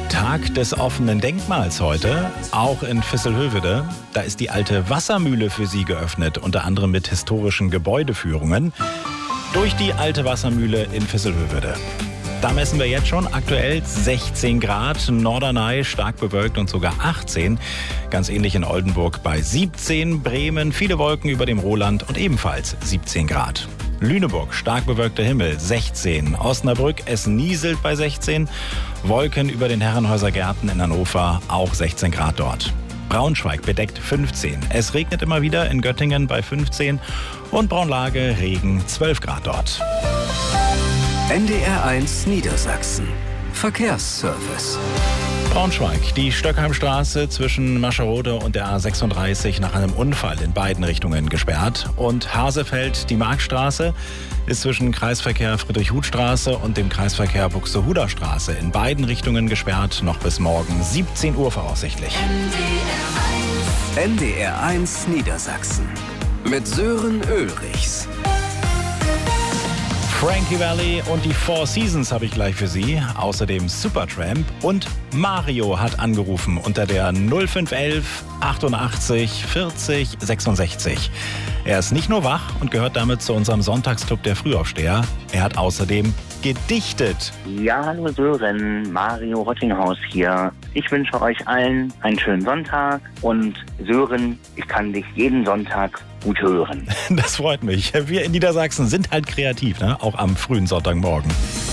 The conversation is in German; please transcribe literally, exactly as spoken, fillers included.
Tag des offenen Denkmals heute, auch in Visselhövede. Da ist die alte Wassermühle für Sie geöffnet, unter anderem mit historischen Gebäudeführungen durch die alte Wassermühle in Visselhövede. Da messen wir jetzt schon aktuell sechzehn Grad, Norderney stark bewölkt und sogar achtzehn. Ganz ähnlich in Oldenburg bei siebzehn, Bremen viele Wolken über dem Roland und ebenfalls siebzehn Grad. Lüneburg stark bewölkter Himmel sechzehn, Osnabrück es nieselt bei sechzehn, Wolken über den Herrenhäuser Gärten in Hannover auch sechzehn Grad dort. Braunschweig bedeckt fünfzehn, es regnet immer wieder in Göttingen bei fünfzehn und Braunlage Regen zwölf Grad dort. N D R eins Niedersachsen. Verkehrsservice. Braunschweig, die Stöckheimstraße zwischen Mascherode und der A sechsunddreißig nach einem Unfall in beiden Richtungen gesperrt. Und Hasefeld, die Marktstraße, ist zwischen Kreisverkehr Friedrich-Huth-Straße und dem Kreisverkehr Buxtehuder-Straße in beiden Richtungen gesperrt, noch bis morgen siebzehn Uhr voraussichtlich. N D R eins Niedersachsen mit Sören Ulrichs. Frankie Valli und die Four Seasons habe ich gleich für Sie. Außerdem Supertramp und Mario hat angerufen unter der null fünf elf achtundachtzig vierzig sechsundsechzig. Er ist nicht nur wach und gehört damit zu unserem Sonntagsclub der Frühaufsteher. Er hat außerdem gedichtet. Ja, hallo Sören, Mario Rottinghaus hier. Ich wünsche euch allen einen schönen Sonntag und Sören, ich kann dich jeden Sonntag gut hören. Das freut mich. Wir in Niedersachsen sind halt kreativ, ne? Auch am frühen Sonntagmorgen.